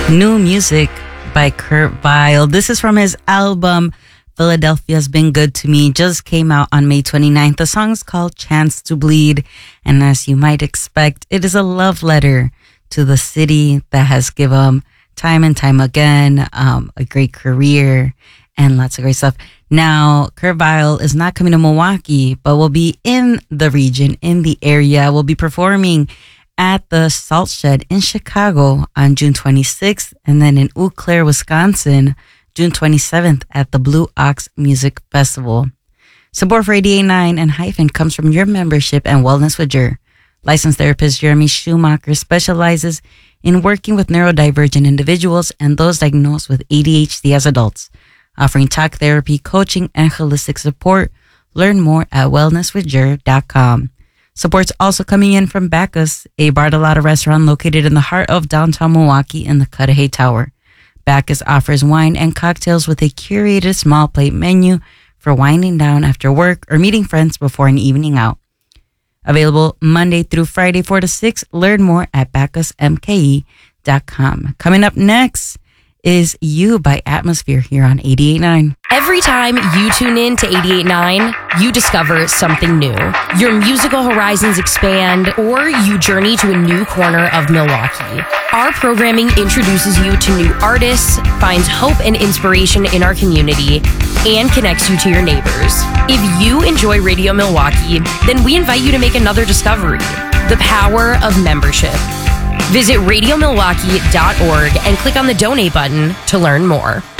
New music by Kurt Vile. This is from his album Philadelphia's Been Good to Me. Just came out on May 29th. The song is called Chance to Bleed. And as you might expect, it is a love letter to the city that has given him time and time again a great career and lots of great stuff. Now, Kurt Vile is not coming to Milwaukee, but will be in the region, in the area. Will be performing at the Salt Shed in Chicago on June 26th, and then in Eau Claire, Wisconsin, June 27th at the Blue Ox Music Festival. Support for 88.9 and Hyphen comes from your membership and Wellness with Jer. Licensed therapist Jeremy Schumacher specializes in working with neurodivergent individuals and those diagnosed with ADHD as adults, offering talk therapy, coaching, and holistic support. Learn more at wellnesswithjer.com. Support's also coming in from Bacchus, a Bartolotta restaurant located in the heart of downtown Milwaukee in the Cudahy Tower. Bacchus offers wine and cocktails with a curated small plate menu for winding down after work or meeting friends before an evening out. Available Monday through Friday 4 to 6. Learn more at bacchusmke.com. Coming up next is You by Atmosphere here on 88.9. Every time you tune in to 88.9, you discover something new. Your musical horizons expand, or you journey to a new corner of Milwaukee. Our programming introduces you to new artists, finds hope and inspiration in our community, and connects you to your neighbors. If you enjoy Radio Milwaukee, then we invite you to make another discovery: the power of membership. Visit radiomilwaukee.org and click on the donate button to learn more.